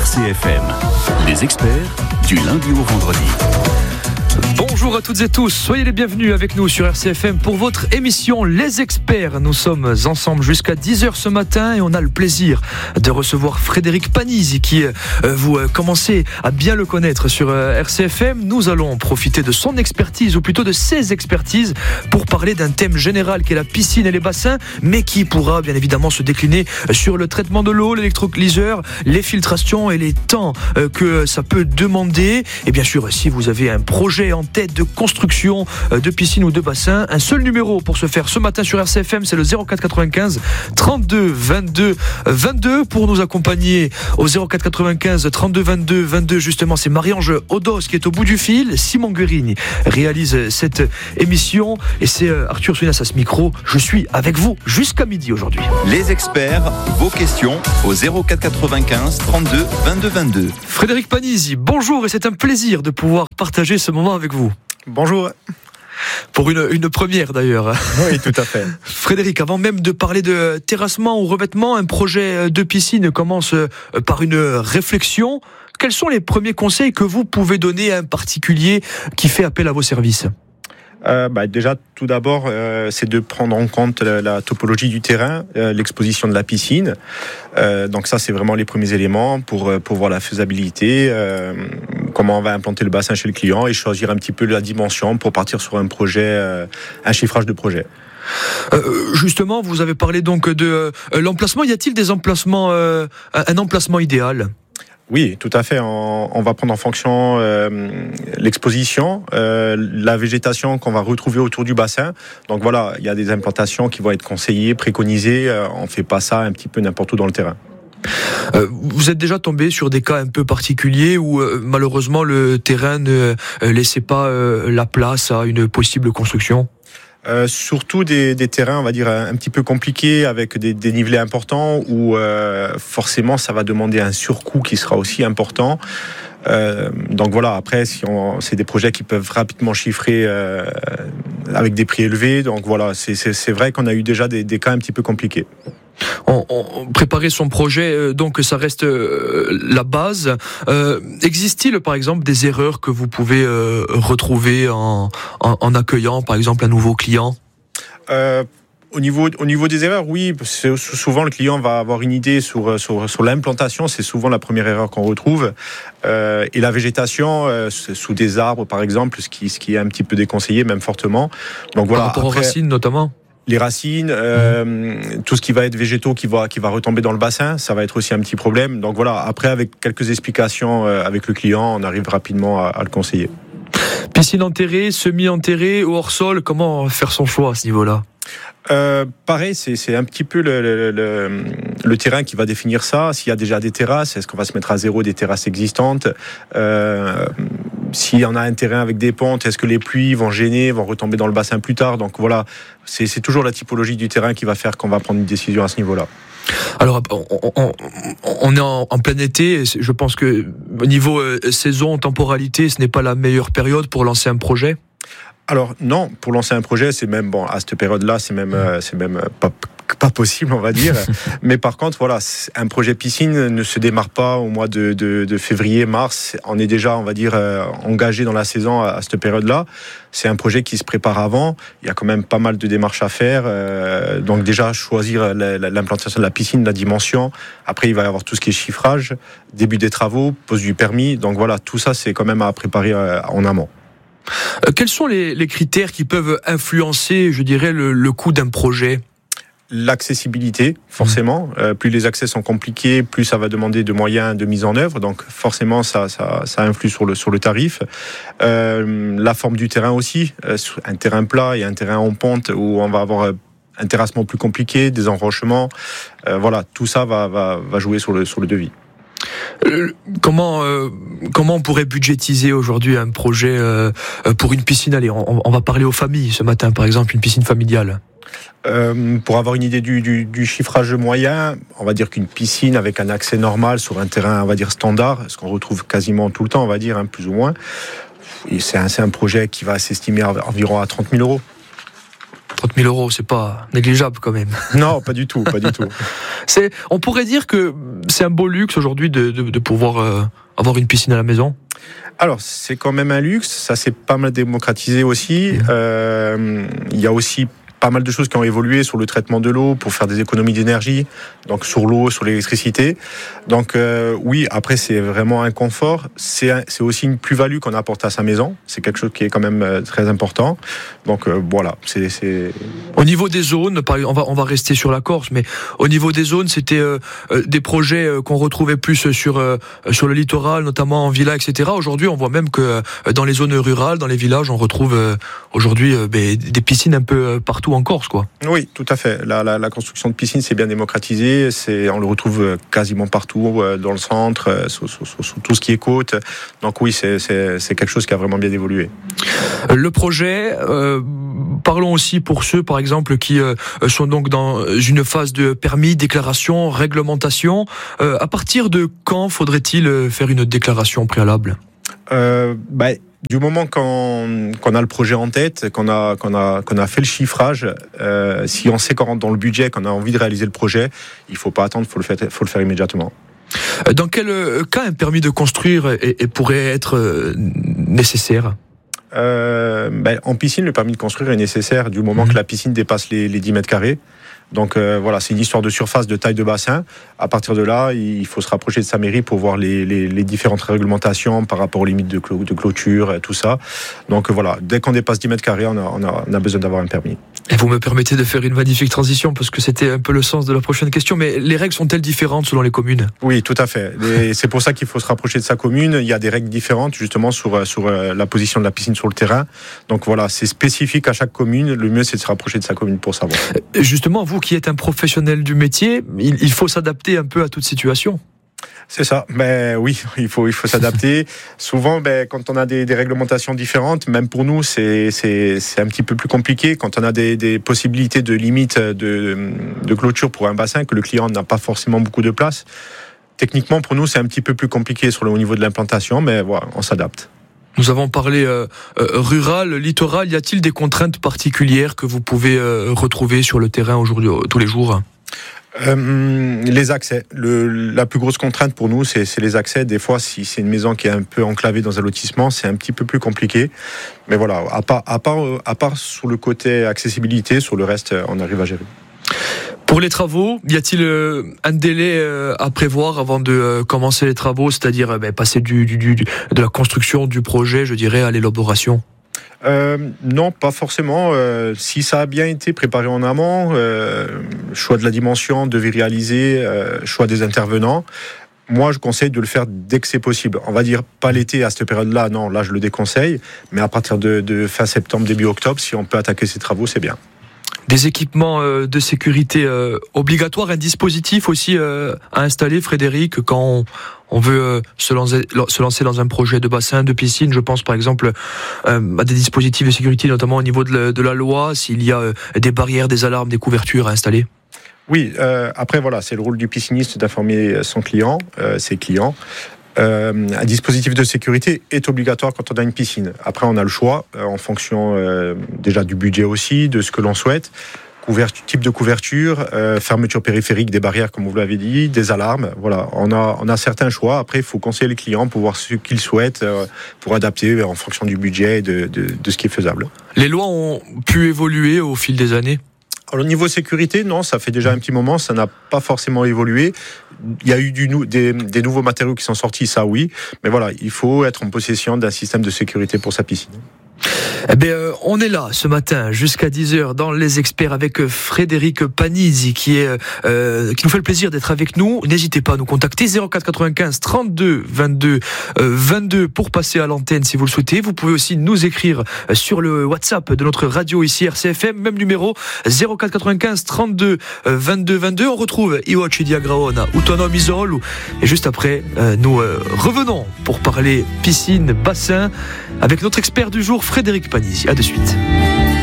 RCFM, les experts du lundi au vendredi. Bonjour à toutes et tous, soyez les bienvenus avec nous sur RCFM pour votre émission Les Experts. Nous sommes ensemble jusqu'à 10h ce matin et on a le plaisir de recevoir Frédéric Panizzi qui, vous commencez à bien le connaître sur RCFM. Nous allons profiter de son expertise, ou plutôt de ses expertises, pour parler d'un thème général qui est la piscine et les bassins, mais qui pourra bien évidemment se décliner sur le traitement de l'eau, l'électrolyseur, les filtrations et les temps que ça peut demander. Et bien sûr, si vous avez un projet en tête de construction de piscine ou de bassin, un seul numéro pour se faire ce matin sur RCFM, c'est le 04 95 32 22 22. Pour nous accompagner au 04 95 32 22 22, justement, c'est Marie-Ange Odos qui est au bout du fil. Simon Guérini réalise cette émission et c'est Arthur Souinas à ce micro. Je suis avec vous jusqu'à midi aujourd'hui. Les experts, vos questions au 04 95 32 22 22. Frédéric Panizzi, bonjour, et c'est un plaisir de pouvoir partager ce moment avec vous. Bonjour. Pour une première d'ailleurs. Oui, tout à fait. Frédéric, avant même de parler de terrassement ou revêtement, un projet de piscine commence par une réflexion. Quels sont les premiers conseils que vous pouvez donner à un particulier qui fait appel à vos services ? Déjà, tout d'abord, c'est de prendre en compte la topologie du terrain, l'exposition de la piscine. Donc ça, c'est vraiment les premiers éléments pour voir la faisabilité, comment on va implanter le bassin chez le client et choisir un petit peu la dimension pour partir sur un projet, un chiffrage de projet. Justement, vous avez parlé donc de l'emplacement. Y a-t-il des emplacements, un emplacement idéal ? Oui, tout à fait. On va prendre en fonction l'exposition, la végétation qu'on va retrouver autour du bassin. Donc voilà, il y a des implantations qui vont être conseillées, préconisées. On ne fait pas ça un petit peu n'importe où dans le terrain. Vous êtes déjà tombé sur des cas un peu particuliers où malheureusement le terrain ne laissait pas la place à une possible construction ? Surtout des terrains, on va dire, un petit peu compliqués, avec des dénivelés importants, où forcément ça va demander un surcoût qui sera aussi important. Donc voilà, après, c'est des projets qui peuvent rapidement chiffrer avec des prix élevés. Donc voilà, c'est vrai qu'on a eu déjà des cas un petit peu compliqués. Préparer son projet, donc ça reste la base. Existe-t-il par exemple des erreurs que vous pouvez retrouver en accueillant par exemple un nouveau client ? Au niveau des erreurs, oui, souvent le client va avoir une idée sur l'implantation, c'est souvent la première erreur qu'on retrouve. Et la végétation, sous des arbres par exemple, ce qui est un petit peu déconseillé, même fortement. Donc voilà. Par rapport aux racines notamment ? Les racines, tout ce qui va être végétaux qui va retomber dans le bassin, ça va être aussi un petit problème. Donc voilà, après avec quelques explications avec le client, on arrive rapidement à le conseiller. Piscine enterrée, semi-enterrée ou hors sol, comment faire son choix à ce niveau-là ? Pareil, c'est un petit peu le terrain qui va définir ça. S'il y a déjà des terrasses, est-ce qu'on va se mettre à zéro des terrasses existantes ? S'il y en a un terrain avec des pentes, est-ce que les pluies vont gêner, vont retomber dans le bassin plus tard ? Donc voilà, c'est toujours la typologie du terrain qui va faire qu'on va prendre une décision à ce niveau-là. Alors, on est en plein été. Je pense que au niveau saison, temporalité, ce n'est pas la meilleure période pour lancer un projet. Alors non, pour lancer un projet, c'est même à cette période-là, c'est même pas possible, on va dire. Mais par contre, voilà, un projet piscine ne se démarre pas au mois de février, mars. On est déjà, on va dire, engagé dans la saison à cette période-là. C'est un projet qui se prépare avant. Il y a quand même pas mal de démarches à faire. Donc déjà, choisir l'implantation de la piscine, la dimension. Après, il va y avoir tout ce qui est chiffrage, début des travaux, pose du permis. Donc voilà, tout ça, c'est quand même à préparer en amont. Quels sont les critères qui peuvent influencer, je dirais, le coût d'un projet ? L'accessibilité, forcément. Plus les accès sont compliqués, plus ça va demander de moyens de mise en œuvre. Donc forcément, ça influe sur le tarif. La forme du terrain aussi. Un terrain plat et un terrain en pente où on va avoir un terrassement plus compliqué, des enrochements. Voilà, tout ça va jouer sur le devis. Comment on pourrait budgétiser aujourd'hui un projet pour une piscine ? Allez, on va parler aux familles ce matin, par exemple, une piscine familiale. Pour avoir une idée du chiffrage moyen, on va dire qu'une piscine avec un accès normal sur un terrain, on va dire standard, ce qu'on retrouve quasiment tout le temps, on va dire, plus ou moins, et c'est un projet qui va s'estimer environ à 30 000 euros. 30 000 €, c'est pas négligeable quand même. Non, pas du tout, pas du tout. On pourrait dire que c'est un beau luxe aujourd'hui de pouvoir avoir une piscine à la maison. Alors, c'est quand même un luxe, ça s'est pas mal démocratisé aussi. Il y a aussi pas mal de choses qui ont évolué sur le traitement de l'eau pour faire des économies d'énergie, donc sur l'eau, sur l'électricité. Donc oui, après c'est vraiment un confort, c'est aussi une plus-value qu'on apporte à sa maison, c'est quelque chose qui est quand même très important. Donc voilà, c'est... Au niveau des zones, on va rester sur la Corse, mais au niveau des zones, c'était des projets qu'on retrouvait plus sur le littoral, notamment en villa, etc. Aujourd'hui, on voit même que dans les zones rurales, dans les villages, on retrouve aujourd'hui des piscines un peu partout en Corse, quoi. Oui, tout à fait. La construction de piscines, c'est bien démocratisé. On le retrouve quasiment partout, dans le centre, sur tout ce qui est côte. Donc oui, c'est quelque chose qui a vraiment bien évolué. Le projet, parlons aussi pour ceux, par exemple, qui sont donc dans une phase de permis, déclaration, réglementation. À partir de quand faudrait-il faire une déclaration préalable ? Du moment qu'on a le projet en tête, qu'on a fait le chiffrage, si on sait qu'on rentre dans le budget, qu'on a envie de réaliser le projet, il faut pas attendre, faut le faire immédiatement. Dans quel cas un permis de construire pourrait être nécessaire ? En piscine, le permis de construire est nécessaire du moment que la piscine dépasse les 10 mètres carrés. Donc voilà, c'est une histoire de surface, de taille de bassin. À partir de là, il faut se rapprocher de sa mairie pour voir les différentes réglementations par rapport aux limites de clôture, tout ça. Donc voilà, dès qu'on dépasse 10 mètres carrés, on a besoin d'avoir un permis. Et vous me permettez de faire une magnifique transition, parce que c'était un peu le sens de la prochaine question, mais les règles sont-elles différentes selon les communes ? Oui, tout à fait. Et c'est pour ça qu'il faut se rapprocher de sa commune. Il y a des règles différentes justement sur la position de la piscine sur le terrain. Donc voilà, c'est spécifique à chaque commune. Le mieux, c'est de se rapprocher de sa commune pour savoir. Justement, vous qui êtes un professionnel du métier, il faut s'adapter un peu à toute situation. C'est ça. Mais oui, il faut s'adapter. Souvent, quand on a des réglementations différentes, même pour nous, c'est un petit peu plus compliqué. Quand on a des possibilités de limite de clôture pour un bassin que le client n'a pas forcément beaucoup de place. Techniquement, pour nous, c'est un petit peu plus compliqué au niveau de l'implantation, mais voilà, on s'adapte. Nous avons parlé rural, littoral. Y a-t-il des contraintes particulières que vous pouvez retrouver sur le terrain aujourd'hui, tous les jours ? Les accès. La plus grosse contrainte pour nous, c'est les accès. Des fois, si c'est une maison qui est un peu enclavée dans un lotissement, c'est un petit peu plus compliqué. Mais voilà, à part sur le côté accessibilité, sur le reste, on arrive à gérer. Pour les travaux, y a-t-il un délai à prévoir avant de commencer les travaux, c'est-à-dire passer de la construction du projet, je dirais, à l'élaboration ? Non, pas forcément. Si ça a bien été préparé en amont, choix de la dimension, devis réalisé, choix des intervenants. Moi, je conseille de le faire dès que c'est possible. On va dire pas l'été à cette période-là, non, là je le déconseille. Mais à partir de fin septembre, début octobre, si on peut attaquer ces travaux, c'est bien. Des équipements de sécurité obligatoires, un dispositif aussi à installer, Frédéric, quand on veut se lancer dans un projet de bassin, de piscine. Je pense par exemple à des dispositifs de sécurité, notamment au niveau de la loi, s'il y a des barrières, des alarmes, des couvertures à installer. Oui, après voilà, c'est le rôle du pisciniste d'informer son client, ses clients. Un dispositif de sécurité est obligatoire quand on a une piscine. Après, on a le choix en fonction déjà du budget aussi, de ce que l'on souhaite. Type de couverture, fermeture périphérique des barrières, comme vous l'avez dit, des alarmes. Voilà, on a certains choix. Après, il faut conseiller les clients pour voir ce qu'ils souhaitent, pour adapter en fonction du budget et de ce qui est faisable. Les lois ont pu évoluer au fil des années ? Alors, au niveau sécurité, non, ça fait déjà un petit moment, ça n'a pas forcément évolué. Il y a eu des nouveaux matériaux qui sont sortis, ça oui, mais voilà, il faut être en possession d'un système de sécurité pour sa piscine. Eh bien, on est là ce matin jusqu'à 10h dans Les Experts avec Frédéric Panizzi qui nous fait le plaisir d'être avec nous. N'hésitez pas à nous contacter 04 95 32 22 22 pour passer à l'antenne si vous le souhaitez. Vous pouvez aussi nous écrire sur le WhatsApp de notre radio ici RCFM, même numéro 04 95 32 22 22. On retrouve Io ci Diagraona, Utonom Isolu et juste après nous revenons pour parler piscine, bassin avec notre expert du jour Frédéric Panizzi. À de suite.